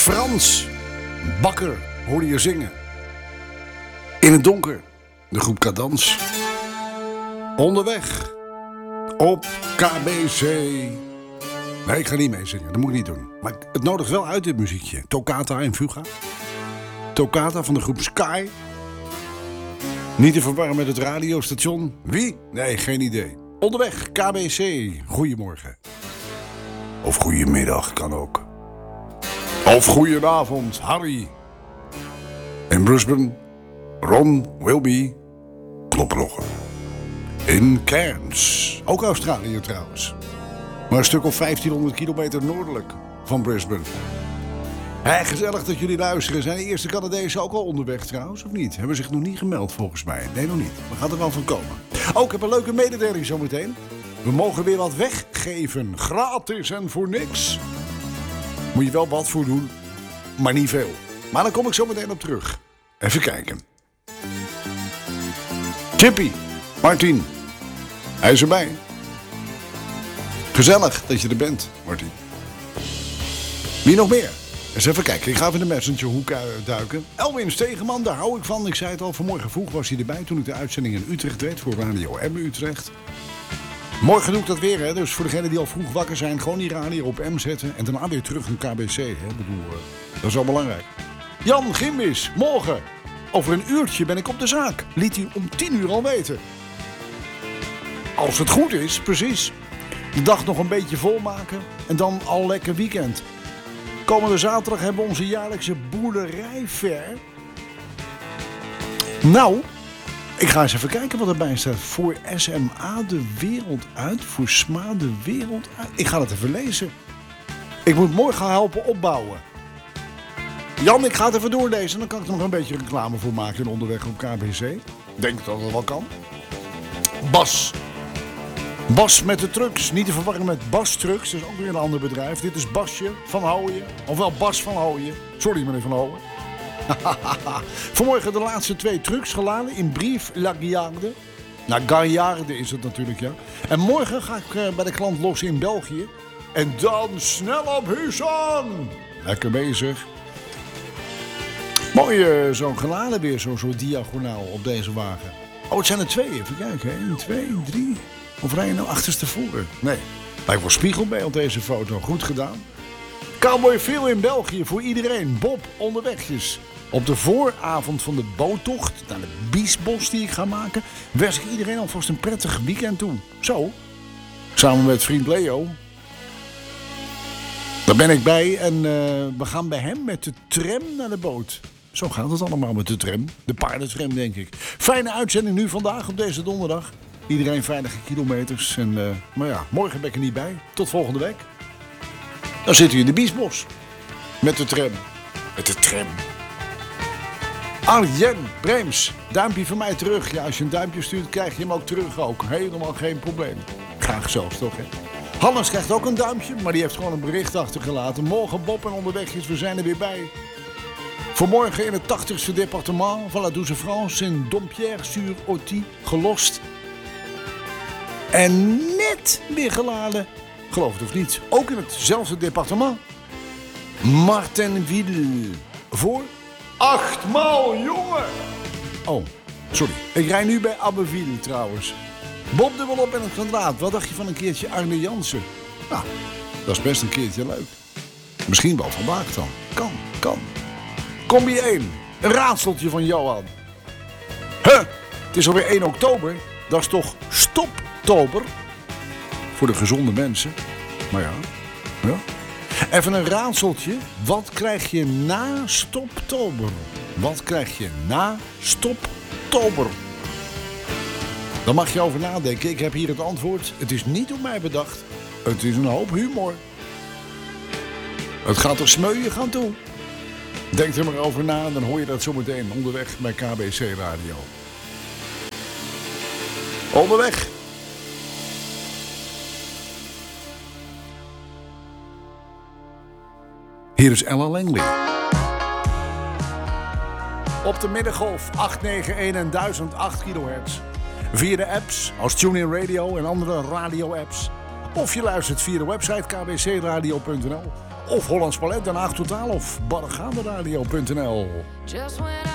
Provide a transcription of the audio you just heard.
Frans Bakker hoorde je zingen. In het donker, de groep Cadans. Onderweg op KBC. Nee, ik ga niet meezingen, dat moet ik niet doen. Maar het nodigt wel uit, dit muziekje. Toccata en Fuga. Toccata van de groep Sky. Niet te verwarren met het radiostation. Wie? Nee, geen idee. Onderweg, KBC. Goedemorgen. Of goedemiddag, kan ook. Of goedenavond, Harry. In Brisbane, Ron Wilby Klopperloggen. In Cairns, ook Australië trouwens. Maar een stuk of 1500 kilometer noordelijk van Brisbane. Hey, gezellig dat jullie luisteren. Zijn de eerste Canadezen ook al onderweg trouwens, of niet? Hebben zich nog niet gemeld volgens mij. Nee, nog niet. Maar gaat er wel van komen. Oh, ik heb een leuke mededeling zometeen. We mogen weer wat weggeven. Gratis en voor niks. Moet je wel wat voor doen, maar niet veel. Maar dan kom ik zo meteen op terug. Even kijken. Chippy, Martin. Hij is erbij. Gezellig dat je er bent, Martin. Wie nog meer? Eens even kijken. Ik ga even in de messengerhoek duiken. Elwin Stegeman, daar hou ik van. Ik zei het al, vanmorgen vroeg was hij erbij toen ik de uitzending in Utrecht deed voor Radio M Utrecht. Morgen doe ik dat weer, hè. Dus voor degenen die al vroeg wakker zijn, gewoon die radio op M zetten en daarna weer terug naar KBC. Hè. Ik bedoel, dat is wel belangrijk. Jan Gimmis, morgen. Over een uurtje ben ik op de zaak. Liet hij om 10:00 al weten. Als het goed is, precies. De dag nog een beetje volmaken en dan al lekker weekend. Komende zaterdag hebben we onze jaarlijkse boerderijfair. Nou, ik ga eens even kijken wat erbij staat. Voor SMA de wereld uit. Voor SMA de wereld uit. Ik ga het even lezen. Ik moet morgen gaan helpen opbouwen. Jan, ik ga het even doorlezen. Dan kan ik er nog een beetje reclame voor maken in onderweg op KBC. Denk dat het wel kan. Bas. Bas met de trucks. Niet te verwarren met Bas Trucks. Dat is ook weer een ander bedrijf. Dit is Basje van Hooyen. Ofwel Bas van Hooyen. Sorry meneer Van Hooyen. Vanmorgen de laatste 2 trucks geladen in Brive-la-Gaillarde. Nou, Gaillarde is het natuurlijk, ja. En morgen ga ik bij de klant los in België. En dan snel op Husan. Lekker bezig. Mooi zo'n geladen weer, zo diagonaal op deze wagen. Oh, het zijn er 2. Even kijken. 1, 2, 3. Of rij je nou achterstevoren? Nee. Lijkt wel spiegelbeeld deze foto. Goed gedaan. Cowboy Phil in België voor iedereen. Bob onderwegjes. Op de vooravond van de boottocht naar de Biesbos die ik ga maken, wens ik iedereen alvast een prettig weekend toe. Zo. Samen met vriend Leo. Daar ben ik bij en we gaan bij hem met de tram naar de boot. Zo gaat het allemaal met de tram. De paardentram, denk ik. Fijne uitzending nu vandaag op deze donderdag. Iedereen veilige kilometers. En, maar ja, morgen ben ik er niet bij. Tot volgende week. Dan zitten we in de Biesbos. Met de tram. Met de tram. Arjen Breems. Duimpje van mij terug. Ja, als je een duimpje stuurt, krijg je hem ook terug ook. Helemaal geen probleem. Graag zelfs toch, hè. Hannes krijgt ook een duimpje, maar die heeft gewoon een bericht achtergelaten. Morgen Bob en onderwegjes, we zijn er weer bij. Vanmorgen in het 80ste departement van La Douce France in Dompierre-sur-Authie gelost. En net weer geladen, geloof het of niet, ook in hetzelfde departement. Martinville voor 8 maal jongen. Oh, sorry. Ik rij nu bij Abbeville trouwens. Bob dubbel op en het kwadraat. Wat dacht je van een keertje Arne Jansen? Nou, dat is best een keertje leuk. Misschien wel vandaag dan. Kan. Combi 1. Een raadseltje van Johan. Het is alweer 1 oktober. Dat is toch stoptober? Voor de gezonde mensen. Maar ja. Even een raadseltje. Wat krijg je na stoptober? Wat krijg je na stoptober? Daar mag je over nadenken. Ik heb hier het antwoord. Het is niet door mij bedacht. Het is een hoop humor. Het gaat er smeuïen gaan toe. Denk er maar over na, dan hoor je dat zometeen onderweg bij KBC Radio. Onderweg. Hier is Ella Langley. Op de middengolf 891 en 1008 kHz. Via de apps als TuneIn Radio en andere radio-apps. Of je luistert via de website kbcradio.nl. Of Hollands Palet, Den Haag Totaal of Barregaanderadio.nl.